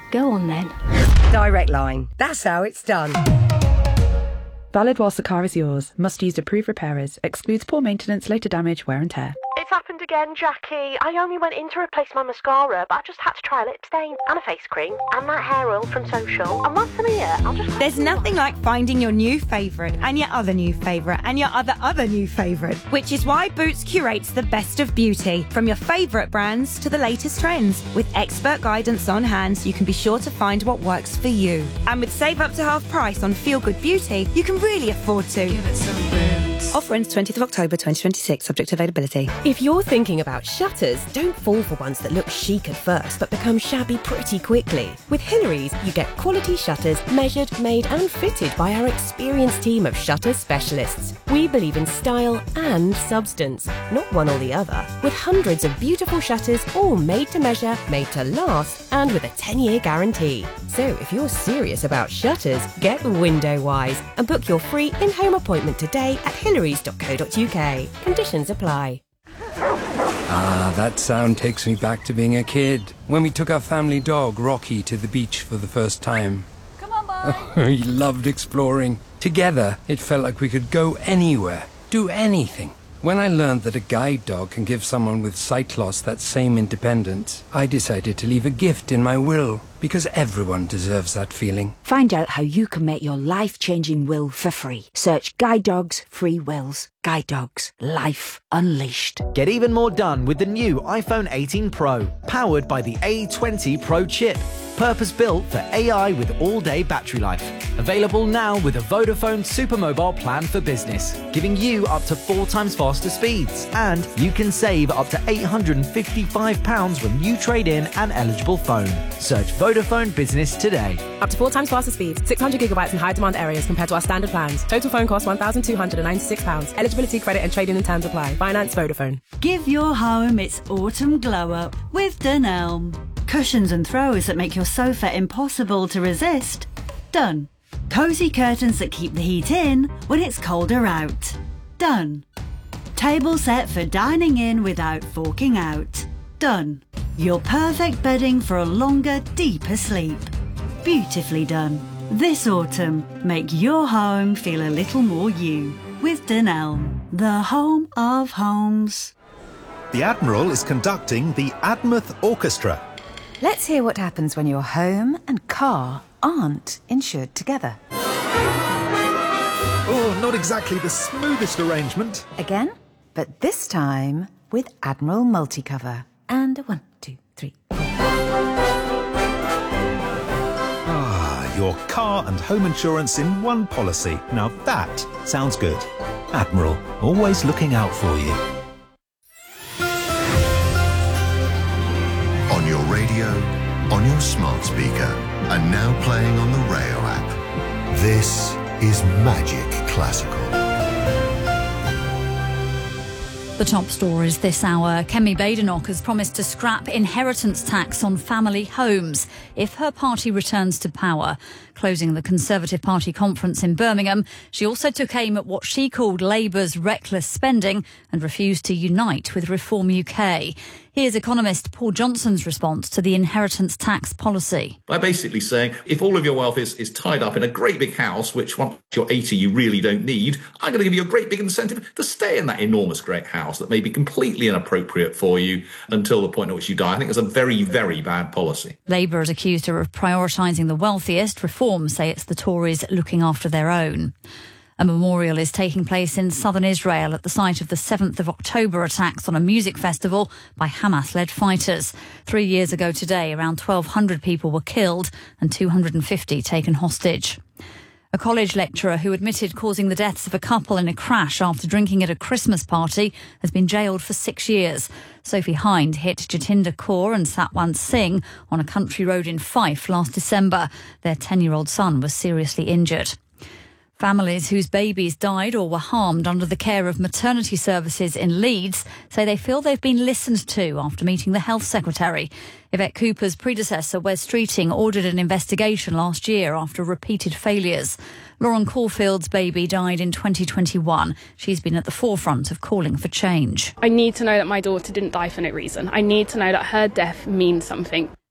Go on then. Direct Line. That's how it's done. Valid whilst the car is yours. Must use approved repairers. Excludes poor maintenance, later damage, wear and tear. It's happened again, Jackie. I only went in to replace my mascara, but I just had to try a lip stain and a face cream and that hair oil from Social. And once I'm here, I'll just... There's nothing like finding your new favourite and your other new favourite and your other new favourite, which is why Boots curates the best of beauty, from your favourite brands to the latest trends. With expert guidance on hand, you can be sure to find what works for you. And with save up to half price on Feel Good Beauty, you can really afford to. Give it some Boots. Offer ends 20th of October 2026, subject to availability. If you're thinking about shutters, don't fall for ones that look chic at first but become shabby pretty quickly. With Hillary's, you get quality shutters measured, made and fitted by our experienced team of shutter specialists. We believe in style and substance, not one or the other. With hundreds of beautiful shutters, all made to measure, made to last, and with a 10-year guarantee. So if you're serious about shutters, get Windowwise and book your free in-home appointment today at hillarys.co.uk. Conditions apply. Ah, that sound takes me back to being a kid, when we took our family dog, Rocky, to the beach for the first time. Come on, boy. He loved exploring. Together, it felt like we could go anywhere, do anything. When I learned that a guide dog can give someone with sight loss that same independence, I decided to leave a gift in my will, because everyone deserves that feeling. Find out how you can make your life-changing will for free. Search Guide Dogs Free Wills. Guide Dogs. Life unleashed. Get even more done with the new iPhone 18 Pro, powered by the A20 Pro chip. Purpose-built for AI with all-day battery life. Available now with a Vodafone Supermobile plan for business, giving you up to 4 times faster speeds. And you can save up to £855 when you trade in an eligible phone. Search Vodafone Business today. Up to 4 times faster speeds, 600 gigabytes in high demand areas compared to our standard plans. Total phone cost £1,296. Eligibility, credit and trading and terms apply. Finance Vodafone. Give your home its autumn glow up with Dunelm. Cushions and throws that make your sofa impossible to resist. Done. Cosy curtains that keep the heat in when it's colder out. Done. Table set for dining in without forking out. Done. Your perfect bedding for a longer, deeper sleep. Beautifully done. This autumn, make your home feel a little more you with Dunelm, the home of homes. The Admiral is conducting the Admouth Orchestra. Let's hear what happens when your home and car aren't insured together. Oh, not exactly the smoothest arrangement. Again, but this time with Admiral Multicover. And 1, 2, 3. Ah, your car and home insurance in one policy. Now that sounds good. Admiral, always looking out for you. On your radio, on your smart speaker, and now playing on the Rayo app. This is Magic Classical. The top stories this hour. Kemi Badenoch has promised to scrap inheritance tax on family homes if her party returns to power. Closing the Conservative Party conference in Birmingham, she also took aim at what she called Labour's reckless spending and refused to unite with Reform UK. Here's economist Paul Johnson's response to the inheritance tax policy. By basically saying, if all of your wealth is tied up in a great big house, which once you're 80 you really don't need, I'm going to give you a great big incentive to stay in that enormous great house that may be completely inappropriate for you until the point at which you die. I think it's a very, very bad policy. Labour has accused her of prioritising the wealthiest. Reform say it's the Tories looking after their own. A memorial is taking place in southern Israel at the site of the 7th of October attacks on a music festival by Hamas-led fighters. 3 years ago today, around 1,200 people were killed and 250 taken hostage. A college lecturer who admitted causing the deaths of a couple in a crash after drinking at a Christmas party has been jailed for 6 years. Sophie Hind hit Jatinder Kaur and Satwant Singh on a country road in Fife last December. Their 10-year-old son was seriously injured. Families whose babies died or were harmed under the care of maternity services in Leeds say they feel they've been listened to after meeting the Health Secretary. Yvette Cooper's predecessor, Wes Streeting, ordered an investigation last year after repeated failures. Lauren Caulfield's baby died in 2021. She's been at the forefront of calling for change. I need to know that my daughter didn't die for no reason. I need to know that her death means something.